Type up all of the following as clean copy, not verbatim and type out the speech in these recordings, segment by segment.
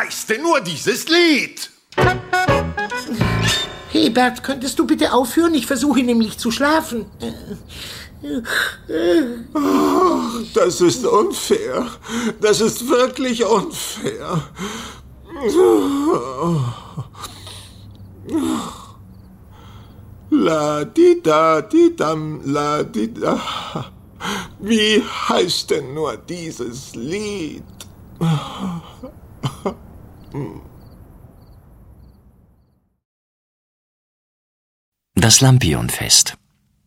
heißt denn nur dieses Lied? Hey Bert, könntest du bitte aufhören? Ich versuche nämlich zu schlafen. Das ist unfair. Das ist wirklich unfair. La-di-da-di-dam, la-di-da. Wie heißt denn nur dieses Lied? Das Lampionfest.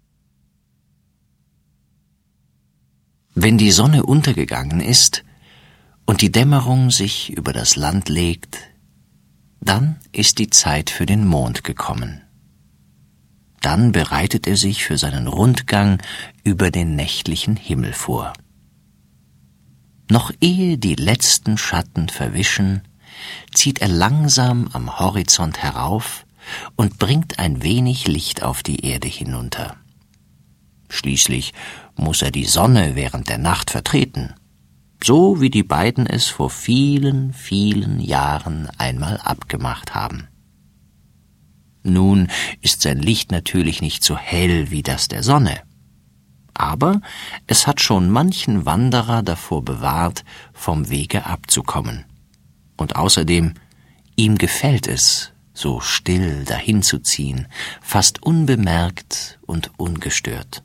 Wenn die Sonne untergegangen ist und die Dämmerung sich über das Land legt, dann ist die Zeit für den Mond gekommen. Dann bereitet er sich für seinen Rundgang über den nächtlichen Himmel vor. Noch ehe die letzten Schatten verwischen, zieht er langsam am Horizont herauf und bringt ein wenig Licht auf die Erde hinunter. Schließlich muss er die Sonne während der Nacht vertreten, so wie die beiden es vor vielen, vielen Jahren einmal abgemacht haben. Nun ist sein Licht natürlich nicht so hell wie das der Sonne, aber es hat schon manchen Wanderer davor bewahrt, vom Wege abzukommen. Und außerdem, ihm gefällt es, so still dahinzuziehen, fast unbemerkt und ungestört.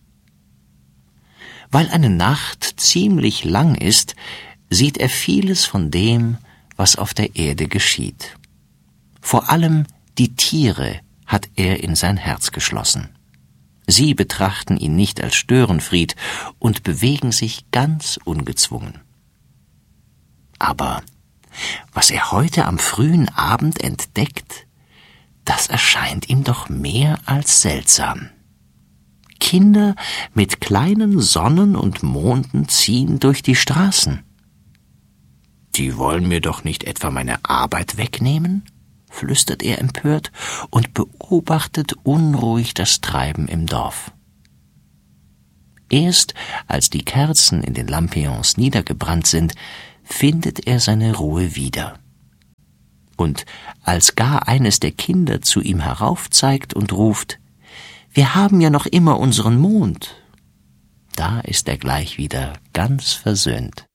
Weil eine Nacht ziemlich lang ist, sieht er vieles von dem, was auf der Erde geschieht. Vor allem die Tiere hat er in sein Herz geschlossen. Sie betrachten ihn nicht als Störenfried und bewegen sich ganz ungezwungen. Aber was er heute am frühen Abend entdeckt, das erscheint ihm doch mehr als seltsam. Kinder mit kleinen Sonnen und Monden ziehen durch die Straßen. Die wollen mir doch nicht etwa meine Arbeit wegnehmen? Flüstert er empört und beobachtet unruhig das Treiben im Dorf. Erst als die Kerzen in den Lampions niedergebrannt sind, findet er seine Ruhe wieder. Und als gar eines der Kinder zu ihm heraufzeigt und ruft, »Wir haben ja noch immer unseren Mond«, da ist er gleich wieder ganz versöhnt.